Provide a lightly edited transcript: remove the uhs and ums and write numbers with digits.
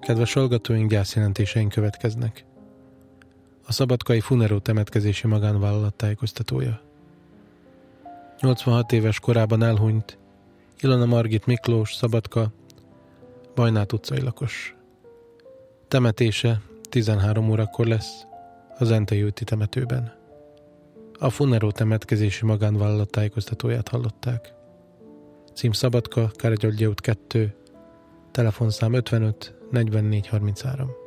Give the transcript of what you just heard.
Kedves hallgatóink, gyászjelentéseink következnek. A szabadkai Funero temetkezési magánvállalat tájékoztatója. 86 éves korában elhunyt Ilona Margit Miklós, Szabadka, Bajnát utcai lakos. Temetése 13 órakor lesz az Zentei úti temetőben. A Funero temetkezési magánvállalat tájékoztatóját hallották. Cím Szabadka, Kárgyalgyi út 2, telefonszám 55 44 33.